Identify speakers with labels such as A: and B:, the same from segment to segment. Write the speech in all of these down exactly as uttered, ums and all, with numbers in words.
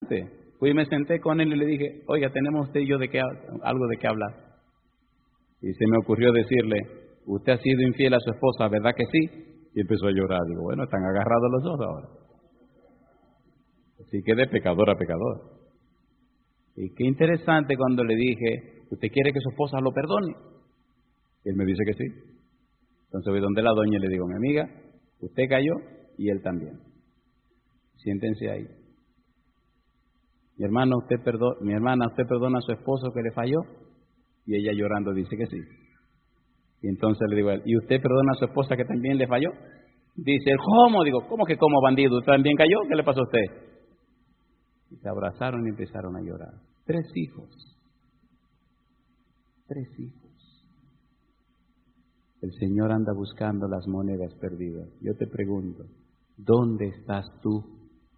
A: Fui y me senté con él y le dije, oiga, tenemos usted y yo de qué, algo de qué hablar. Y se me ocurrió decirle, usted ha sido infiel a su esposa, ¿verdad que sí? Y empezó a llorar. Digo, bueno, están agarrados los dos ahora. Así que de pecador a pecador. Y qué interesante cuando le dije, ¿usted quiere que su esposa lo perdone? Y él me dice que sí. Entonces voy donde la doña y le digo, mi amiga, usted cayó y él también. Siéntense ahí. Mi hermano, usted perdona, mi hermana, ¿usted perdona a su esposo que le falló? Y ella llorando dice que sí. Y entonces le digo a él, ¿y usted perdona a su esposa que también le falló? Dice, ¿cómo? Digo, ¿cómo que cómo, bandido? ¿Usted también cayó? ¿Qué le pasó a usted? Y se abrazaron y empezaron a llorar. Tres hijos. Tres hijos. El Señor anda buscando las monedas perdidas. Yo te pregunto, ¿dónde estás tú?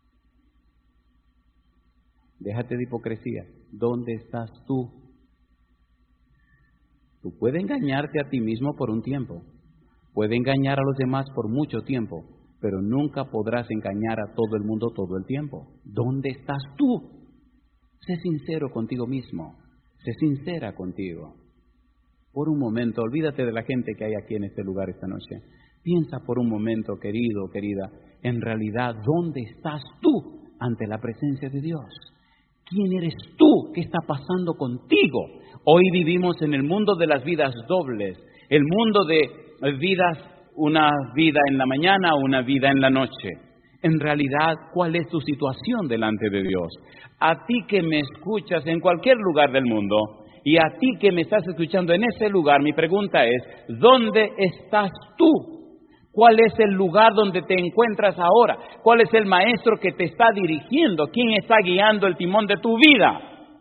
A: Déjate de hipocresía. ¿Dónde estás tú? Tú puedes engañarte a ti mismo por un tiempo. Puedes engañar a los demás por mucho tiempo, pero nunca podrás engañar a todo el mundo todo el tiempo. ¿Dónde estás tú? Sé sincero contigo mismo. Sé sincera contigo. Por un momento, olvídate de la gente que hay aquí en este lugar esta noche. Piensa por un momento, querido, querida, en realidad, ¿dónde estás tú ante la presencia de Dios? ¿Quién eres tú? ¿Qué está pasando contigo? Hoy vivimos en el mundo de las vidas dobles, el mundo de vidas, una vida en la mañana, una vida en la noche. En realidad, ¿cuál es tu situación delante de Dios? A ti que me escuchas en cualquier lugar del mundo y a ti que me estás escuchando en ese lugar, mi pregunta es, ¿dónde estás tú? ¿Cuál es el lugar donde te encuentras ahora? ¿Cuál es el maestro que te está dirigiendo? ¿Quién está guiando el timón de tu vida?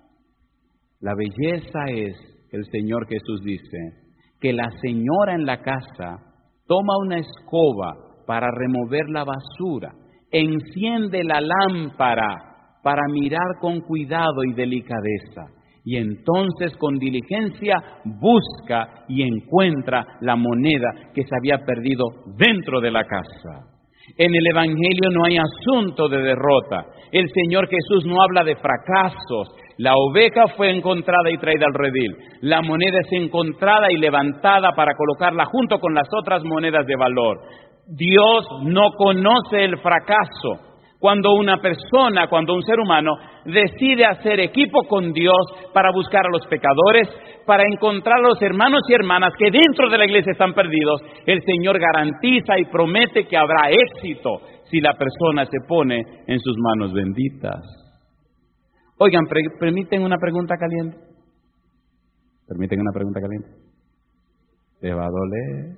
A: La belleza es, el Señor Jesús dice, que la señora en la casa toma una escoba para remover la basura, enciende la lámpara para mirar con cuidado y delicadeza. Y entonces con diligencia busca y encuentra la moneda que se había perdido dentro de la casa. En el Evangelio no hay asunto de derrota. El Señor Jesús no habla de fracasos. La oveja fue encontrada y traída al redil. La moneda es encontrada y levantada para colocarla junto con las otras monedas de valor. Dios no conoce el fracaso. Cuando una persona, cuando un ser humano decide hacer equipo con Dios para buscar a los pecadores, para encontrar a los hermanos y hermanas que dentro de la iglesia están perdidos, el Señor garantiza y promete que habrá éxito si la persona se pone en sus manos benditas. Oigan, ¿permiten una pregunta caliente? ¿Permiten una pregunta caliente? ¿Te va a doler?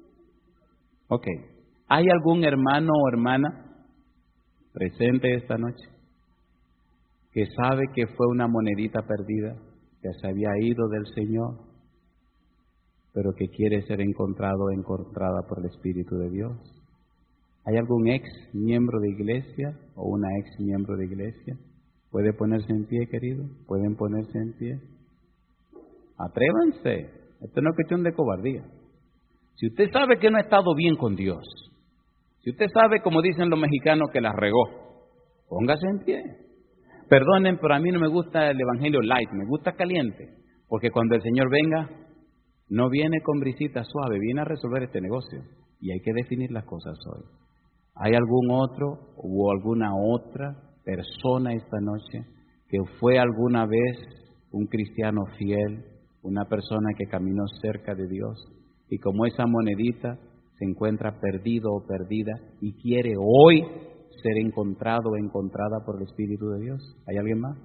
A: Ok. ¿Hay algún hermano o hermana presente esta noche que sabe que fue una monedita perdida, que se había ido del Señor, pero que quiere ser encontrado o encontrada por el Espíritu de Dios? ¿Hay algún ex miembro de iglesia o una ex miembro de iglesia? ¿Puede ponerse en pie, querido? ¿Pueden ponerse en pie? Atrévanse. Esto no es cuestión de cobardía. Si usted sabe que no ha estado bien con Dios, si usted sabe, como dicen los mexicanos, que la regó, póngase en pie. Perdonen, pero a mí no me gusta el evangelio light, me gusta caliente. Porque cuando el Señor venga, no viene con brisita suave, viene a resolver este negocio. Y hay que definir las cosas hoy. ¿Hay algún otro o alguna otra persona esta noche que fue alguna vez un cristiano fiel, una persona que caminó cerca de Dios y como esa monedita se encuentra perdido o perdida y quiere hoy ser encontrado o encontrada por el Espíritu de Dios? ¿Hay alguien más?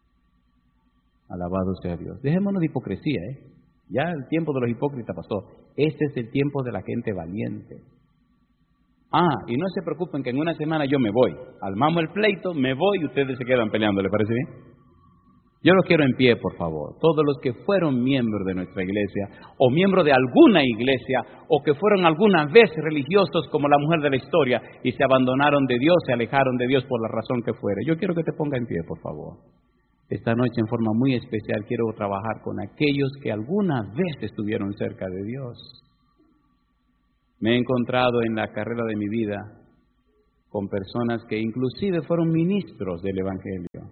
A: Alabado sea Dios. Dejémonos de hipocresía, ¿eh? Ya el tiempo de los hipócritas pasó. Este es el tiempo de la gente valiente. Ah, y no se preocupen que en una semana yo me voy. Armamos el pleito, me voy y ustedes se quedan peleando. ¿Les parece bien? Yo los quiero en pie, por favor. Todos los que fueron miembros de nuestra iglesia, o miembros de alguna iglesia, o que fueron alguna vez religiosos como la mujer de la historia, y se abandonaron de Dios, se alejaron de Dios por la razón que fuere. Yo quiero que te ponga en pie, por favor. Esta noche, en forma muy especial, quiero trabajar con aquellos que alguna vez estuvieron cerca de Dios. Me he encontrado en la carrera de mi vida con personas que inclusive fueron ministros del Evangelio.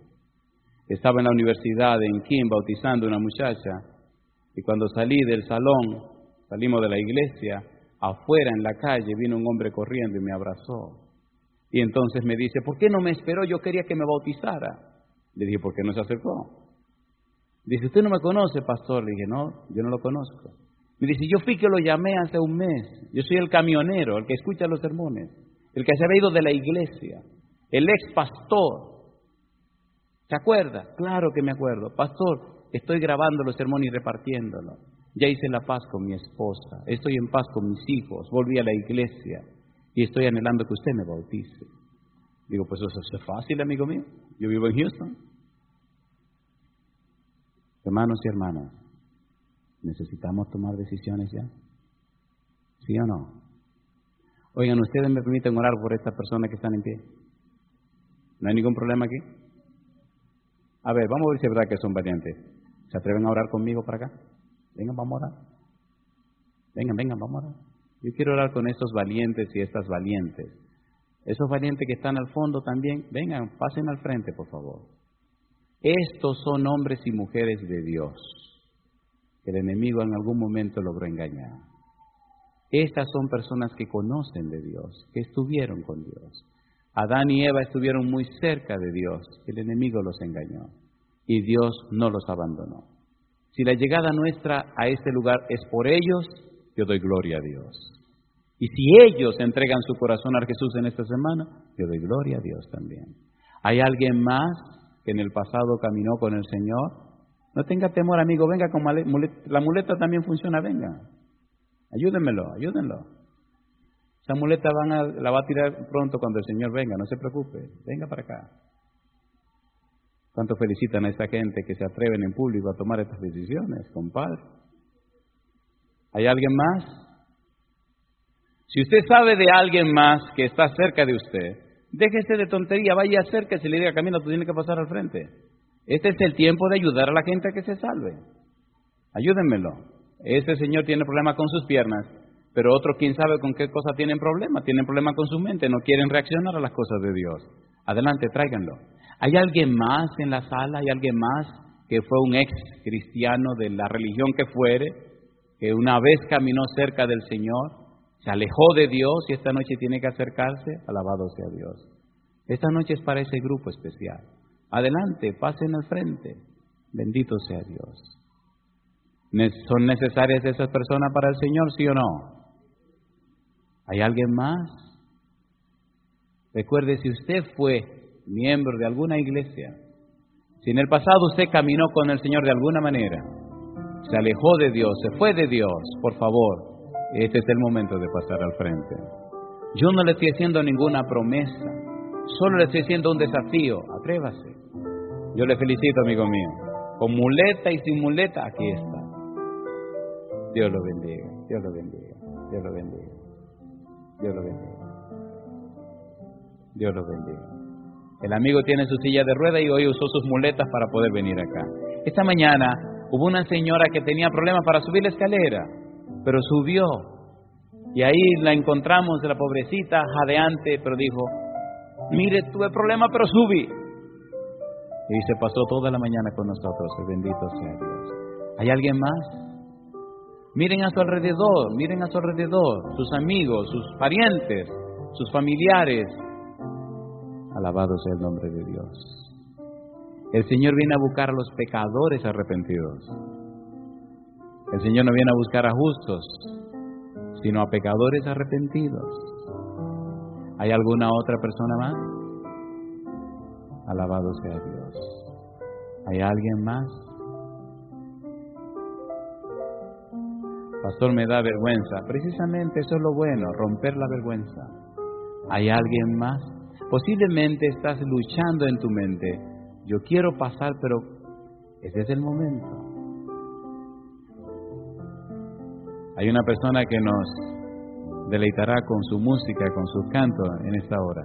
A: Estaba en la universidad en Kim bautizando a una muchacha y cuando salí del salón, salimos de la iglesia, afuera en la calle vino un hombre corriendo y me abrazó. Y entonces me dice, ¿por qué no me esperó? Yo quería que me bautizara. Le dije, ¿por qué no se acercó? Dice, ¿usted no me conoce, pastor? Le dije, no, yo no lo conozco. Me dice, yo fui que lo llamé hace un mes. Yo soy el camionero, el que escucha los sermones, el que se había ido de la iglesia, el ex pastor. ¿Se acuerda? Claro que me acuerdo. Pastor, estoy grabando los sermones y repartiéndolos. Ya hice la paz con mi esposa, estoy en paz con mis hijos, volví a la iglesia y estoy anhelando que usted me bautice. Digo, pues eso es fácil, amigo mío. Yo vivo en Houston. Hermanos y hermanas, ¿necesitamos tomar decisiones ya? ¿Sí o no? Oigan, ¿ustedes me permiten orar por estas personas que están en pie? ¿No hay ningún problema aquí? A ver, vamos a ver si es verdad que son valientes. ¿Se atreven a orar conmigo para acá? Vengan, vamos a orar. Vengan, vengan, vamos a orar. Yo quiero orar con estos valientes y estas valientes. Esos valientes que están al fondo también, vengan, pasen al frente, por favor. Estos son hombres y mujeres de Dios, que el enemigo en algún momento logró engañar. Estas son personas que conocen de Dios, que estuvieron con Dios. Adán y Eva estuvieron muy cerca de Dios, el enemigo los engañó y Dios no los abandonó. Si la llegada nuestra a este lugar es por ellos, yo doy gloria a Dios. Y si ellos entregan su corazón a Jesús en esta semana, yo doy gloria a Dios también. ¿Hay alguien más que en el pasado caminó con el Señor? No tenga temor, amigo, venga con muleta. La muleta también funciona, venga. Ayúdenmelo, ayúdenlo. Esa muleta van a, la va a tirar pronto cuando el Señor venga, no se preocupe, venga para acá. ¿Cuánto felicitan a esta gente que se atreven en público a tomar estas decisiones, compadre? ¿Hay alguien más? Si usted sabe de alguien más que está cerca de usted, déjese de tontería, vaya cerca y se le diga, camina, tú tienes que pasar al frente. Este es el tiempo de ayudar a la gente a que se salve. Ayúdenmelo. Este señor tiene problemas con sus piernas, pero otros quién sabe con qué cosa tienen problemas. Tienen problemas con su mente, no quieren reaccionar a las cosas de Dios. Adelante, tráiganlo. ¿Hay alguien más en la sala? ¿Hay alguien más que fue un ex cristiano de la religión que fuere, que una vez caminó cerca del Señor, se alejó de Dios y esta noche tiene que acercarse? Alabado sea Dios. Esta noche es para ese grupo especial. Adelante, pasen al frente. Bendito sea Dios. ¿Son necesarias esas personas para el Señor, sí o no? ¿Hay alguien más? Recuerde, si usted fue miembro de alguna iglesia, si en el pasado usted caminó con el Señor de alguna manera, se alejó de Dios, se fue de Dios, por favor, este es el momento de pasar al frente. Yo no le estoy haciendo ninguna promesa, solo le estoy haciendo un desafío. Atrévase. Yo le felicito, amigo mío. Con muleta y sin muleta, aquí está. Dios lo bendiga, Dios lo bendiga, Dios lo bendiga, Dios lo bendiga, Dios lo bendiga. El amigo tiene su silla de rueda y hoy usó sus muletas para poder venir acá. Esta mañana hubo una señora que tenía problemas para subir la escalera, pero subió. Y ahí la encontramos, la pobrecita, jadeante, pero dijo, mire, tuve problemas, pero subí. Y se pasó toda la mañana con nosotros, bendito sea Dios. ¿Hay alguien más? Miren a su alrededor, miren a su alrededor, sus amigos, sus parientes, sus familiares. Alabado sea el nombre de Dios. El Señor viene a buscar a los pecadores arrepentidos. El Señor no viene a buscar a justos, sino a pecadores arrepentidos. ¿Hay alguna otra persona más? Alabado sea Dios. ¿Hay alguien más? Pastor, me da vergüenza. Precisamente eso es lo bueno, romper la vergüenza. ¿Hay alguien más? Posiblemente estás luchando en tu mente. Yo quiero pasar, pero ese es el momento. Hay una persona que nos deleitará con su música, con su canto en esta hora.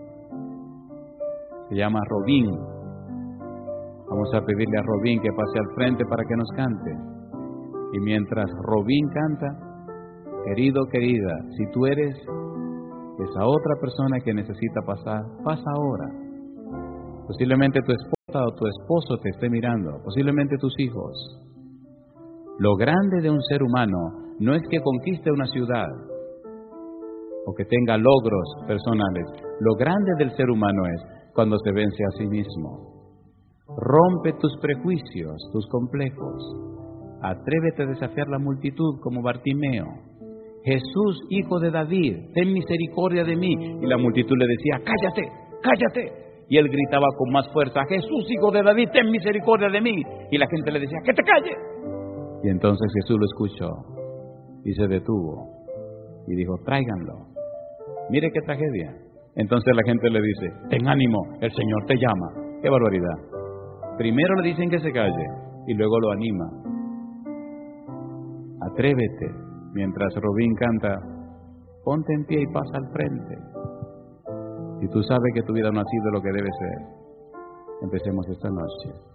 A: Se llama Robin. Vamos a pedirle a Robin que pase al frente para que nos cante. Y mientras Robin canta, querido, querida, si tú eres esa otra persona que necesita pasar, pasa ahora. Posiblemente tu esposa costado tu esposo te esté mirando, posiblemente tus hijos. Lo grande de un ser humano no es que conquiste una ciudad o que tenga logros personales. Lo grande del ser humano es cuando se vence a sí mismo. Rompe tus prejuicios, tus complejos. Atrévete a desafiar la multitud como Bartimeo. Jesús, hijo de David, ten misericordia de mí. Y la multitud le decía, cállate, cállate. Y él gritaba con más fuerza, Jesús, hijo de David, ten misericordia de mí. Y la gente le decía, que te calle. Y entonces Jesús lo escuchó y se detuvo y dijo, tráiganlo. Mire qué tragedia. Entonces la gente le dice, ten ánimo, el Señor te llama. ¡Qué barbaridad! Primero le dicen que se calle y luego lo anima. Atrévete. Mientras Robín canta, ponte en pie y pasa al frente. Si tú sabes que tu vida no ha sido lo que debe ser, empecemos esta noche.